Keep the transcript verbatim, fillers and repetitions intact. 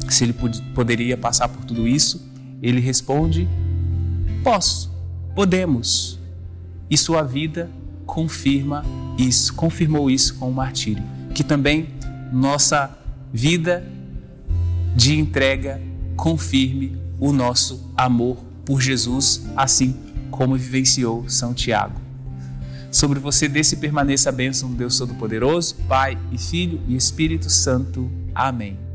se ele pod- poderia passar por tudo isso, ele responde: posso, podemos. E sua vida confirma isso, confirmou isso com o martírio. Que também nossa vida de entrega confirme o nosso amor por Jesus, assim como vivenciou São Tiago. Sobre você desça e permaneça a bênção do Deus Todo-Poderoso, Pai e Filho e Espírito Santo. Amém.